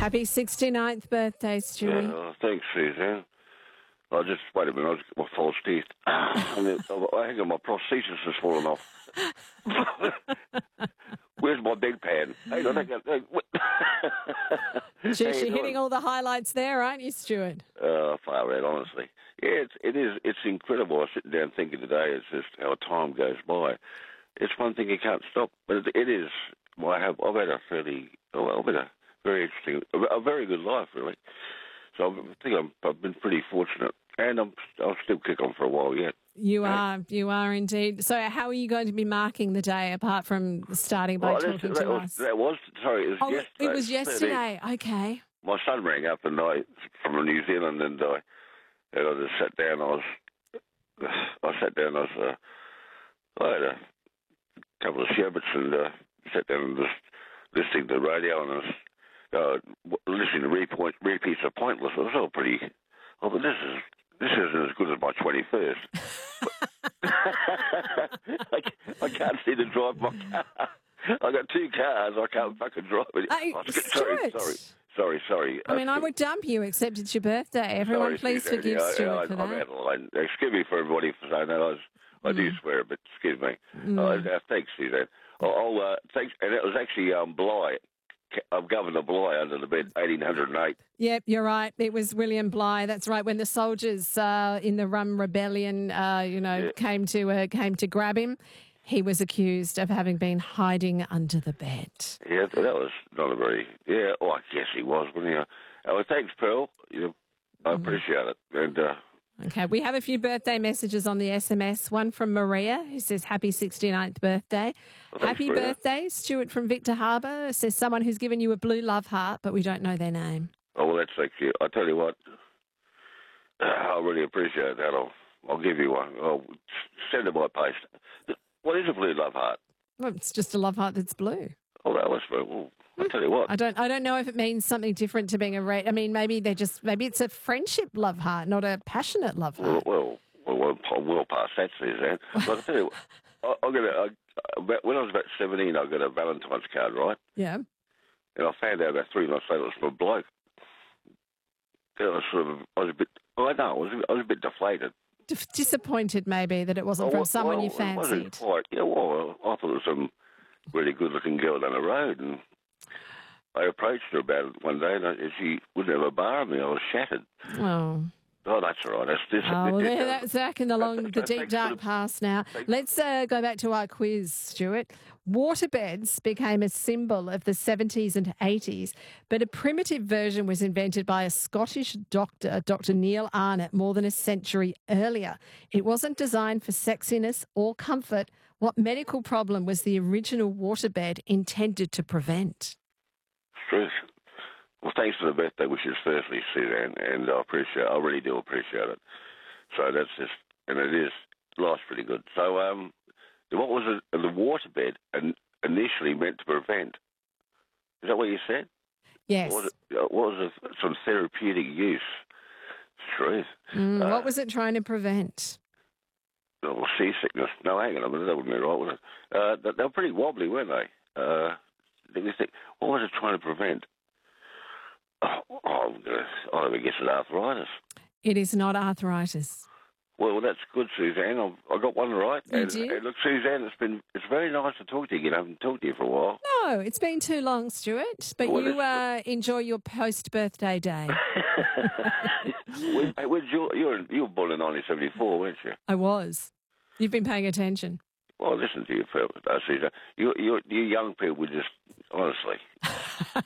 Happy 69th birthday, Stewie. Thanks, Suzanne. Wait a minute, I just got my false teeth. I think my prosthesis has fallen off. Where's my bedpan? Hang on, Jeez, you're hitting all the highlights there, aren't you, Stuart? Far out, honestly. Yeah, it's incredible. I was sitting down thinking today, it's just how time goes by. It's one thing you can't stop, but it is. Well, I've had a very interesting, a very good life, really. So I think I've been pretty fortunate, and I'll still kick on for a while yet. You are indeed. So how are you going to be marking the day, apart from starting by talking to us? It was yesterday. It was yesterday. Okay. My son rang up and from New Zealand, and I just sat down. I had a couple of sherbets and sat down and just listening to the radio and listening to repeats of Pointless. It was all pretty. Oh, but this isn't as good as my 21st. I can't seem to drive my car. I got two cars. I can't fucking drive it. Sorry. I mean, I would dump you, except it's your birthday. Everyone, please forgive Stuart for that. I'm out of line. Excuse me for everybody for saying that. I do swear, but excuse me. Thanks, Suzanne. Thanks. And it was actually Bligh. Governor Bligh under the bed, 1808. Yep, you're right. It was William Bligh. That's right. When the soldiers in the Rum Rebellion, came to grab him, he was accused of having been hiding under the bed. Yeah, that was not a very. Yeah, I guess he was, wasn't he? Thanks, Pearl. I appreciate it. And okay, we have a few birthday messages on the SMS. One from Maria, who says, happy 69th birthday. Happy birthday, Stuart from Victor Harbour. Says someone who's given you a blue love heart, but we don't know their name. Oh, well, that's cute. I tell you what, I really appreciate that. I'll give you one. I'll send it by post. What is a blue love heart? Well, it's just a love heart that's blue. Oh, that was blue. Well, I'll tell you what. I don't know if it means something different to being a red. I mean, maybe it's a friendship love heart, not a passionate love heart. Well, we'll pass that, Suzanne. But I'll tell you what, when I was about 17, I got a Valentine's card, right? Yeah. And I found out about 3 months later it was from a bloke. I was a bit deflated. Disappointed, maybe, that it wasn't from someone you fancied. It wasn't quite. I thought it was some really good-looking girl down the road, and I approached her about it one day, and she wouldn't have a bar on me. I was shattered. Oh, that's all right. That's back in the deep, dark past now. Let's go back to our quiz, Stuart. Waterbeds became a symbol of the 70s and 80s, but a primitive version was invented by a Scottish doctor, Dr. Neil Arnott, more than a century earlier. It wasn't designed for sexiness or comfort. What medical problem was the original waterbed intended to prevent? Truth. Well, thanks for the birthday wishes, firstly, Suzanne, and I really do appreciate it. So that's just, and it is, life's pretty good. So, what was it? The waterbed initially meant to prevent? Is that what you said? Yes. What was it? Some therapeutic use? Truth. What was it trying to prevent? Well, seasickness. No, hang on a minute, that wouldn't be right, would it? They were pretty wobbly, weren't they? Let me think. What was it trying to prevent? I guess it's arthritis. It is not arthritis. Well, that's good, Suzanne. I got one right. You did? And look, Suzanne, it's very nice to talk to you. I haven't talked to you for a while. No, it's been too long, Stuart. But you enjoy your post-birthday day. You were born in 1974, weren't you? I was. You've been paying attention. Well, listen to you, Suzanne. You young people just, honestly.